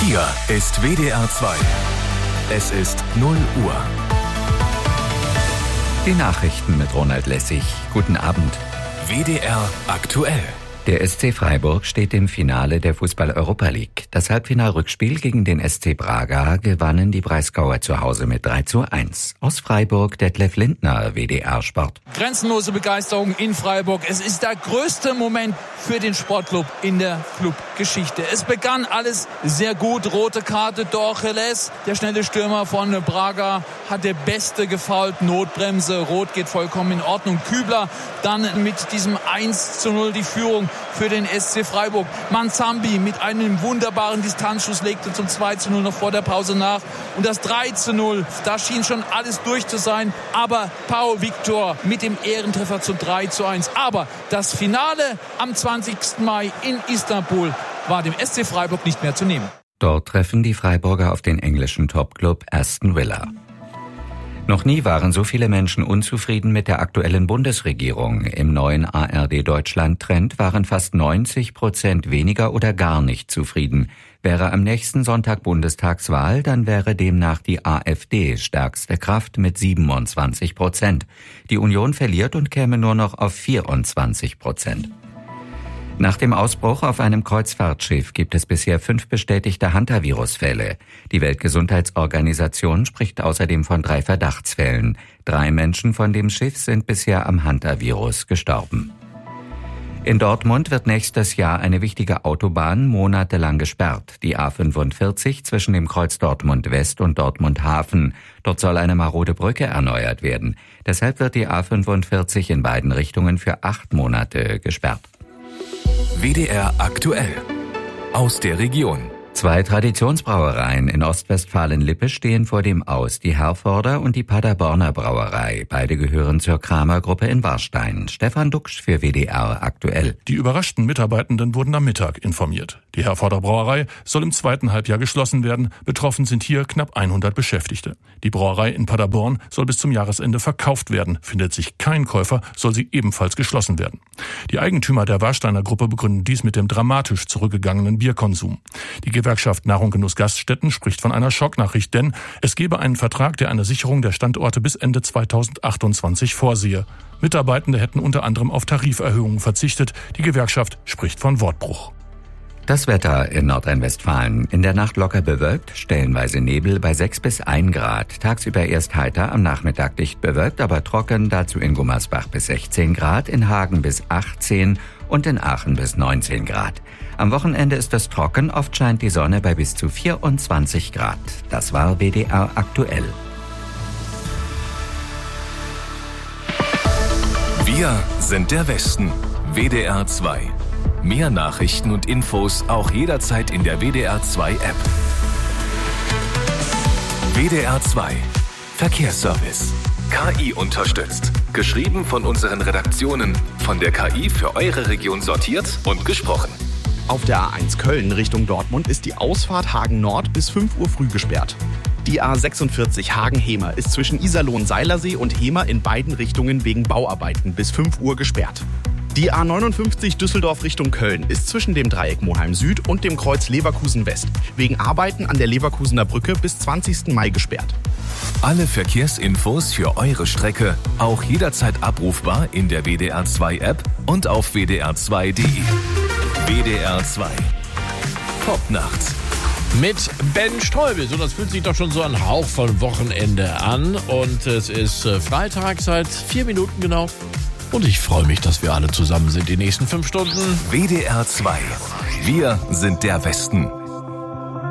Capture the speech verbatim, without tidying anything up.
Hier ist W D R zwei. Es ist null Uhr. Die Nachrichten mit Ronald Lessig. Guten Abend. W D R aktuell. Der S C Freiburg steht im Finale der Fußball-Europa League. Das Halbfinalrückspiel gegen den S C Braga gewannen die Breisgauer zu Hause mit drei zu eins. Aus Freiburg Detlef Lindner, W D R Sport. Grenzenlose Begeisterung in Freiburg. Es ist der größte Moment für den Sportclub in der Clubgeschichte. Es begann alles sehr gut. Rote Karte, Dorcheles, der schnelle Stürmer von Braga, hat der Beste gefoult. Notbremse, Rot geht vollkommen in Ordnung. Kübler dann mit diesem eins zu null die Führung für den S C Freiburg. Manzambi mit einem wunderbaren Distanzschuss legte zum zwei zu null noch vor der Pause nach. Und das drei zu null, da schien schon alles durch zu sein. Aber Pau Victor mit dem Ehrentreffer zum drei zu eins. Aber das Finale am zwanzigsten Mai in Istanbul war dem S C Freiburg nicht mehr zu nehmen. Dort treffen die Freiburger auf den englischen Topclub Aston Villa. Noch nie waren so viele Menschen unzufrieden mit der aktuellen Bundesregierung. Im neuen A R D-Deutschland-Trend waren fast neunzig Prozent weniger oder gar nicht zufrieden. Wäre am nächsten Sonntag Bundestagswahl, dann wäre demnach die AfD stärkste Kraft mit siebenundzwanzig Prozent. Die Union verliert und käme nur noch auf vierundzwanzig Prozent. Nach dem Ausbruch auf einem Kreuzfahrtschiff gibt es bisher fünf bestätigte Hantavirus-Fälle. Die Weltgesundheitsorganisation spricht außerdem von drei Verdachtsfällen. Drei Menschen von dem Schiff sind bisher am Hantavirus gestorben. In Dortmund wird nächstes Jahr eine wichtige Autobahn monatelang gesperrt. Die A fünfundvierzig zwischen dem Kreuz Dortmund West und Dortmund Hafen. Dort soll eine marode Brücke erneuert werden. Deshalb wird die A fünfundvierzig in beiden Richtungen für acht Monate gesperrt. W D R aktuell. Aus der Region. Zwei Traditionsbrauereien in Ostwestfalen-Lippe stehen vor dem Aus, die Herforder und die Paderborner Brauerei. Beide gehören zur Kramer-Gruppe in Warstein. Stefan Duxch für W D R aktuell. Die überraschten Mitarbeitenden wurden am Mittag informiert. Die Herforder Brauerei soll im zweiten Halbjahr geschlossen werden. Betroffen sind hier knapp hundert Beschäftigte. Die Brauerei in Paderborn soll bis zum Jahresende verkauft werden. Findet sich kein Käufer, soll sie ebenfalls geschlossen werden. Die Eigentümer der Warsteiner Gruppe begründen dies mit dem dramatisch zurückgegangenen Bierkonsum. Die Gewerkschaft Nahrung Genuss Gaststätten spricht von einer Schocknachricht, denn es gebe einen Vertrag, der eine Sicherung der Standorte bis Ende zweitausendachtundzwanzig vorsehe. Mitarbeitende hätten unter anderem auf Tariferhöhungen verzichtet. Die Gewerkschaft spricht von Wortbruch. Das Wetter in Nordrhein-Westfalen. In der Nacht locker bewölkt, stellenweise Nebel bei sechs bis ein Grad. Tagsüber erst heiter, am Nachmittag dicht bewölkt, aber trocken. Dazu in Gummersbach bis sechzehn Grad, in Hagen bis achtzehn und in Aachen bis neunzehn Grad. Am Wochenende ist es trocken, oft scheint die Sonne bei bis zu vierundzwanzig Grad. Das war W D R aktuell. Wir sind der Westen. W D R zwei. Mehr Nachrichten und Infos auch jederzeit in der W D R zwei App. W D R zwei. Verkehrsservice. K I unterstützt. Geschrieben von unseren Redaktionen. Von der K I für eure Region sortiert und gesprochen. Auf der A eins Köln Richtung Dortmund ist die Ausfahrt Hagen Nord bis fünf Uhr früh gesperrt. Die A sechsundvierzig Hagen-Hemer ist zwischen Iserlohn-Seilersee und Hemer in beiden Richtungen wegen Bauarbeiten bis fünf Uhr gesperrt. Die A neunundfünfzig Düsseldorf Richtung Köln ist zwischen dem Dreieck Moheim Süd und dem Kreuz Leverkusen West wegen Arbeiten an der Leverkusener Brücke bis zwanzigsten Mai gesperrt. Alle Verkehrsinfos für eure Strecke auch jederzeit abrufbar in der W D R zwei App und auf w d r zwei punkt d e. W D R zwei. Popnacht. Mit Ben Streubel. So, das fühlt sich doch schon so ein Hauch von Wochenende an. Und es ist Freitag seit vier Minuten genau. Und ich freue mich, dass wir alle zusammen sind die nächsten fünf Stunden. W D R zwei. Wir sind der Westen.